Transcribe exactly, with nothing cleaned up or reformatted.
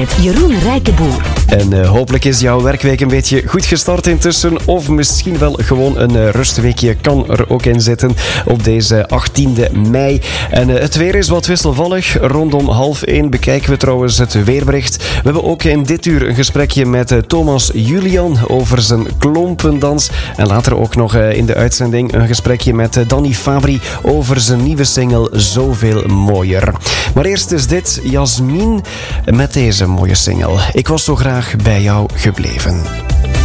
met Jeroen Rijkenboer. En uh, hopelijk is jouw werkweek een beetje goed gestart intussen. Of misschien wel gewoon een uh, rustweekje kan er ook in zitten op deze achttiende mei. En uh, het weer is wat wisselvallig. Rondom half één bekijken we trouwens het weerbericht. We hebben ook in dit uur een gesprekje met uh, Thomas Julian over zijn klompendans. En later ook nog uh, in de uitzending een gesprekje met uh, Danny Fabri over zijn nieuwe single Zoveel Mooier. Maar eerst is dit Jasmin met deze mooie single. Ik was zo graag bij jou gebleven.